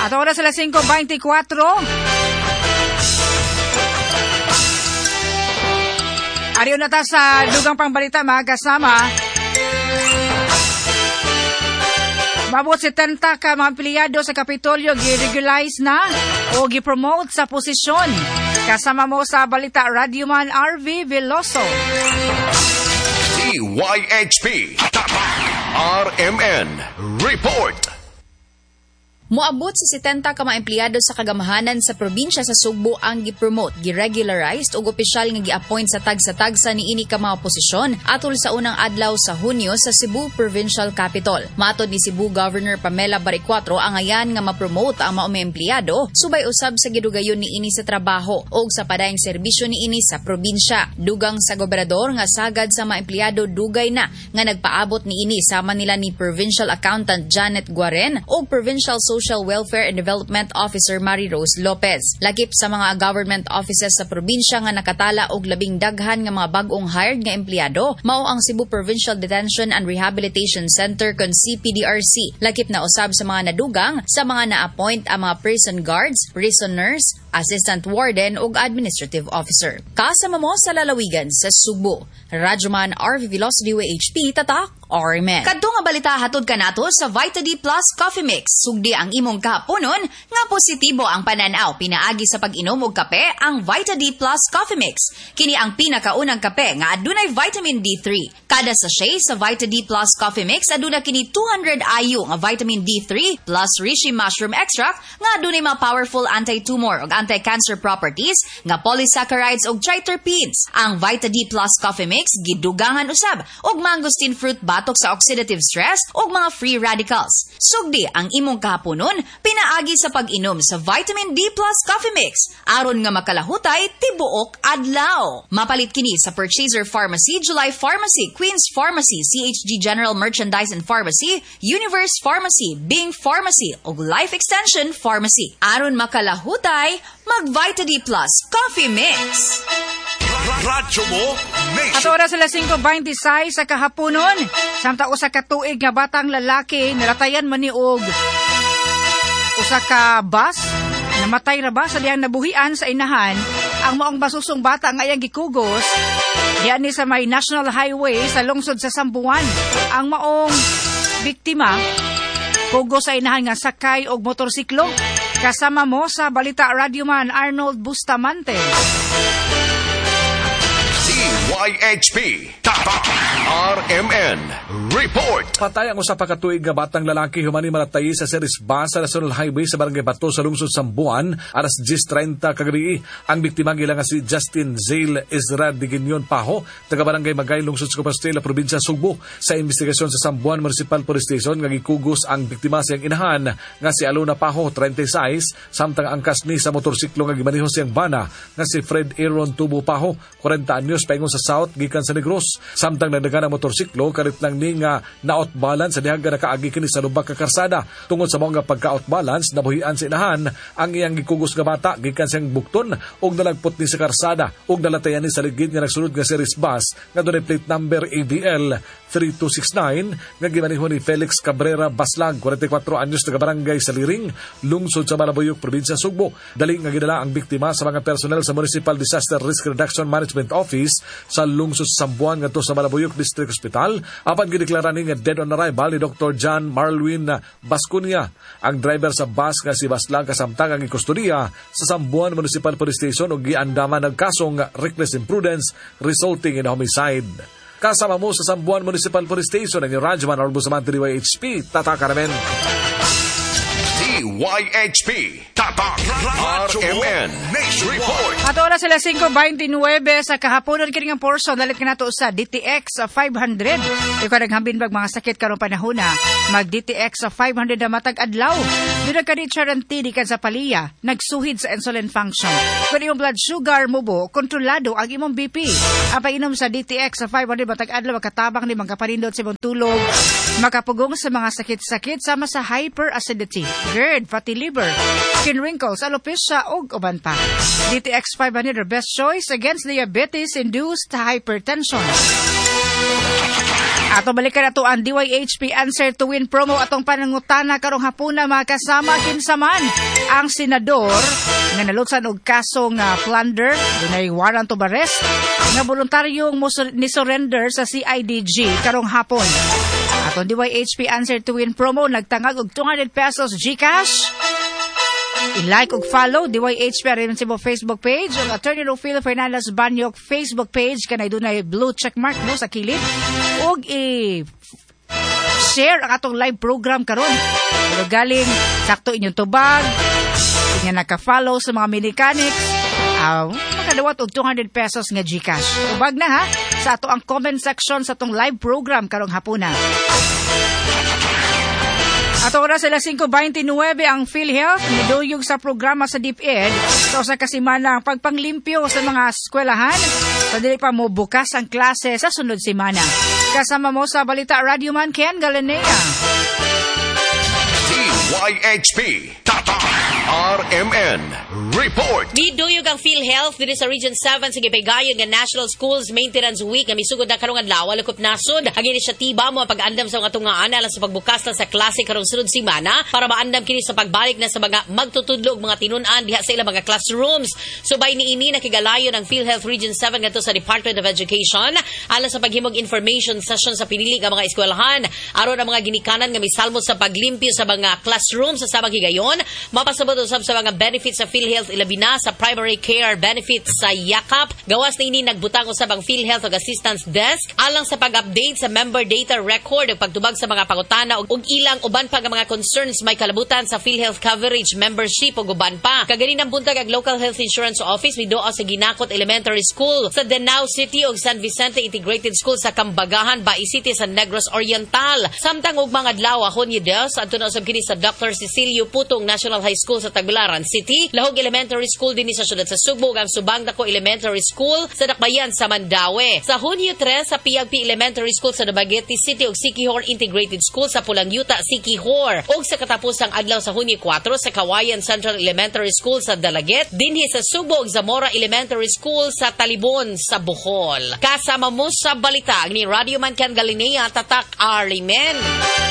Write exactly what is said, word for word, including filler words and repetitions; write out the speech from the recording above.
At oras sila five twenty-four. Ariyo na ta sa dugang pangbalita mga kasama. Mabot si tenta ka mga empleyado sa Kapitolyo gi-regularize na o gi-promote sa posisyon. Kasama mo sa balita Radyoman R V Veloso. D Y H P R M N Report. Moabot sa setenta ka mga empleyado sa kagamahanan sa probinsya sa Sugbo ang gi-promote, gi-regularized ug opisyal nga gi-appoint sa tagsa-tagsa niini ka mga posisyon atol sa unang adlaw sa Hunyo sa Cebu Provincial Capital. Matod ni Cebu Governor Pamela Baricuatro ang ayan nga ma-promote ang mga empleyado subay usab sa gidugayon niini sa trabaho ug sa padayong serbisyo niini sa probinsya. Dugang sa gobernador nga sagad sa mga empleyado dugay na nga nagpaabot niini sama nila ni Provincial Accountant Janet Guaren ug Provincial Social Welfare and Development Officer Mary Rose Lopez. Lagip sa mga government offices sa probinsya nga nakatala og labing daghan nga mga bag-ong hired nga empleyado mao ang Cebu Provincial Detention and Rehabilitation Center kon C P D R C. Lagip na usab sa mga nadugang sa mga na-appoint ang mga prison guards, prison nurse, assistant warden ug administrative officer. Kasama mo sa lalawigan sa Subo. Radyoman R V Veloso D Y H P Tatak R M N. Kadto nga balita hatod kanato sa Vita D Plus Coffee Mix. Sugdi ang imong kahaponon nga positibo ang pananaw pinaagi sa pag-inom og kape ang Vita D Plus Coffee Mix. Kini ang pinakaunang kape nga adunay vitamin D three. Kada sachet sa Vita D Plus Coffee Mix aduna kini two hundred I U nga vitamin D three plus reishi mushroom extract nga adunay mga powerful anti-tumor ug anti-cancer properties nga polysaccharides ug triterpenes. Ang Vita D Plus Coffee Mix gidugangan usab og mangosteen fruit batok sa oxidative stress ug mga free radicals. Sugdi ang imong kahaponon pinaagi sa pag-inom sa Vitamin D Plus Coffee Mix aron nga makalahutay tibuok adlaw. Mapalit kini sa Purchaser Pharmacy, July Pharmacy, Queen's Pharmacy, C H G General Merchandise and Pharmacy, Universe Pharmacy, Bing Pharmacy ug Life Extension Pharmacy. Aron makalahutay, mag Vita D Plus Coffee Mix. Radyo mo Nation. At oras sila five twenty-six sa kahaponon. Samtang usa ka tuig nga batang lalaki nalatayan man ni og usa ka bus namatay ra ba sa diyang nabuhian sa inahan. Ang maong basusong bata nga iyang gikugos diyan ni sa may National Highway sa lungsod sa Sambuan. Ang maong biktima kugos sa inahan nga sakay og motorsiklo. Kasama mo sa balita Radyoman Arnold Bustamante. D Y H P Tatak R M N Report. Patay ang usa pa ka tuig nga batang lalaki humani malatay sa series bus sa National Highway sa Barangay Bato sa lungsod Sambuan alas ten thirty kagabi. Ang biktima gila nga si Justin Zale Ezra Diginyon Paho, taga Barangay Magay, lungsod sa Compostela, probinsya Sugbo. Sa investigasyon sa Sambuan Municipal Police Station nga gikugos ang biktima siyang inahan nga si Alona Paho thirty-six, samtang ang kasni sa motorsiklo nga gimaneho siyang bana nga si Fred Aaron Tubo Paho forty anyos paingon sa South gikan sa Negros. Samtang nagdagan ang motorsiklo kalit lang ni nga na-outbalance sa dihaga nakaagi kini sa lubak ka karsada. Tungod sa mga pagka-outbalance nabuhian sa inahan ang iyang gikugos nga bata gikan siyang bukton ug nalagpot ni sa karsada ug nalatayan ni sa ligid nga nagsunod nga series bus nga dunay plate number A B L three two six nine nga gimaneho ni Felix Cabrera Baslag, forty-four anyos, taga Barangay Saliring, lungsod sa Malabuyok, probinsya Sugbo. Dali nga gidala ang biktima sa mga personnel sa Municipal Disaster Risk Reduction Management Office sa lungsod sa Sambuan ngadto sa Malabuyok District Hospital. Apan gideklara ni nga dead on arrival ni Doctor John Marlwin Bascunia. Ang driver sa bus nga si Baslag kasamtang ang ikustodiya sa Sambuan Municipal Police Station ug giandaman ng kasong reckless imprudence resulting in a homicide. Kasama mo sa Sambuan Municipal Police Station ang Radyoman Arnold Bustamante D Y H P Tatak R M N. D Y H P Tatak R M N Report. At oras sila five twenty-nine sa kahaponon kini nga portion dalit kanato sa D T X five hundred. Ikaw naghambin bag mga sakit karong panahon na mag D T X five hundred na matag adlaw. Duna ka di charanti di ka sa paliya nagsuhid sa insulin function. Kung imong blood sugar mo bo kontrolado ang imong B P. Ang painom sa D T X five hundred matag adlaw makatabang ni magkapanindot sa imong tulog, makapugong sa mga sakit-sakit sama sa hyperacidity, GERD, fatty liver, skin wrinkles, alopecia ug uban pa. D T X five hundred are best choice against diabetes-induced hypertension. Ato balikan ato ang D Y H P Answer to Win promo atong panangutana karong hapuna mga kasama kinsaman ang senador nga nalutsan og kaso nga plunder dunay warrant of arrest nga voluntaryong ni surrender sa C I D G karong hapon. Atong D Y H P Answer to Win promo nagtangag og two hundred pesos GCash. I-like ug follow D Y H P Arecibo Facebook page ug Attorney Rufilo Fernandez Banyok Facebook page kanay dunay blue check mark mo sa kilid ug i share ang atong live program karon. Pero galing sakto inyong tubag, inya naka-follow sa mga mechanics, aw, makadawat og two hundred pesos nga GCash. Tubag na ha sa ato ang comment section sa atong live program karong hapuna. Ato oras alas five twenty-nine ang PhilHealth miduyog sa programa sa DepEd sa usa ka semana ang pagpanglimpyo sa mga eskwelahan sa dili pa mo bukas ang klase sa sunod semana. Kasama mo sa Balita Radio Man Ken Galanea. D Y H P Tatak R M N Report. Miduyog ang PhilHealth diri sa Region seven sa gipahigayon nga National Schools Maintenance Week nga misugod na karong adlaw lakop nasod. Ang inisyatiba mo ang pag-andam sa mga tungaan alang sa pagbukas na sa klase karong sunod semana para maandam kini sa pagbalik na sa mga magtutudlo og mga tinun-an diha sa ilang mga classrooms. Subay niini nakigalayon ang PhilHealth Region seven ngadto sa Department of Education alang sa paghimog information session sa pinili nga mga eskwelahan aron ang mga ginikanan nga misalmo sa paglimpyo sa mga classrooms sa sabang higayon mapasabot usab sa mga benefits sa PhilHealth ilabi na sa primary care benefits sa yakap. Gawas na ini nagbutang usab ang PhilHealth og assistance desk alang sa pag-update sa member data record ug pagtubag sa mga pangutana ug ilang uban pa nga mga concerns may kalabutan sa PhilHealth coverage membership ug uban pa. Kaganinang buntag ang Local Health Insurance Office miduo sa Ginakot Elementary School sa Danao City ug San Vicente Integrated School sa Kambagahan, Bai City sa Negros Oriental. Samtang ug mga adlaw ahon ni Des adto na usab kini sa Doctor Cecilio Putong National High School sa Tagbilaran City, Lahog Elementary School din sa syudad sa Subo ug ang Subang Dako Elementary School sa Dakbayan sa Mandaue. Sa Hunyo three sa P I A G P Elementary School sa Dumaguete City ug Siquijor Integrated School sa Pulang Yuta, Siquijor. Ug sa katapusang adlaw sa Hunyo four sa Kawayan Central Elementary School sa Dalaget, dinhi sa Subo ug Zamora Elementary School sa Talibon sa Bohol. Kasama mo sa balita ni Radio Man Ken Galinea Tatak Arimen.